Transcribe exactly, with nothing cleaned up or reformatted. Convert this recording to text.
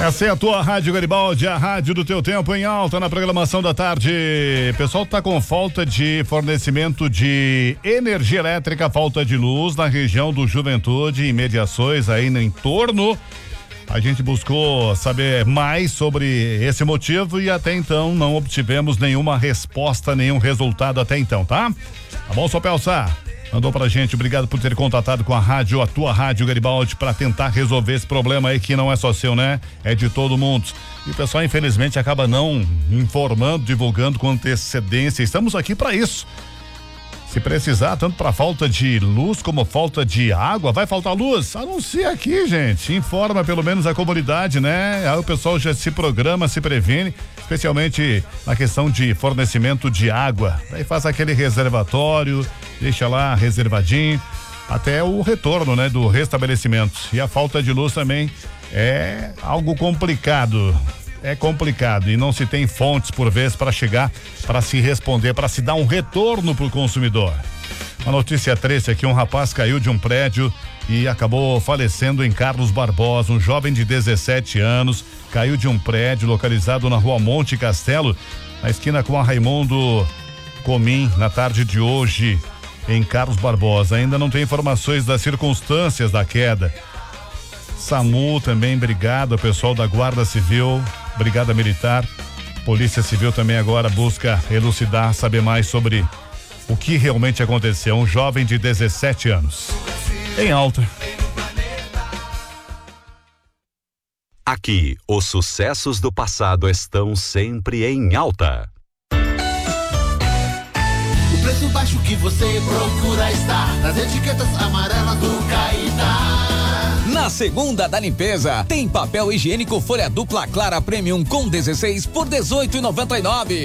Essa é a tua Rádio Garibaldi, a rádio do teu tempo em alta na programação da tarde. O pessoal tá com falta de fornecimento de energia elétrica, falta de luz na região do Juventude e imediações aí no entorno. A gente buscou saber mais sobre esse motivo e até então não obtivemos nenhuma resposta, nenhum resultado até então, tá? Tá bom, Sopelsa? Mandou pra gente, obrigado por ter contatado com a rádio, a tua Rádio Garibaldi, pra tentar resolver esse problema aí que não é só seu, né? É de todo mundo. E o pessoal, infelizmente, acaba não informando, divulgando com antecedência. Estamos aqui pra isso. Se precisar, tanto para falta de luz como falta de água, vai faltar luz? Anuncia aqui, gente. Informa pelo menos a comunidade, né? Aí o pessoal já se programa, se previne, especialmente na questão de fornecimento de água. Aí faz aquele reservatório, deixa lá reservadinho, até o retorno, né, do restabelecimento. E a falta de luz também é algo complicado. É complicado e não se tem fontes por vez para chegar, para se responder, para se dar um retorno para o consumidor. Uma notícia triste aqui, um rapaz caiu de um prédio e acabou falecendo em Carlos Barbosa. Um jovem de dezessete anos caiu de um prédio localizado na rua Monte Castelo, na esquina com a Raimundo Comim, na tarde de hoje, em Carlos Barbosa. Ainda não tem informações das circunstâncias da queda. SAMU também, brigada, o pessoal da Guarda Civil, Brigada Militar, Polícia Civil também agora busca elucidar, saber mais sobre o que realmente aconteceu. Um jovem de dezessete anos. Em alta. Aqui, os sucessos do passado estão sempre em alta. O preço baixo que você procura está nas etiquetas amarelas do Caetá. Na segunda da limpeza, tem papel higiênico folha dupla clara premium com dezesseis por dezoito e noventa e nove.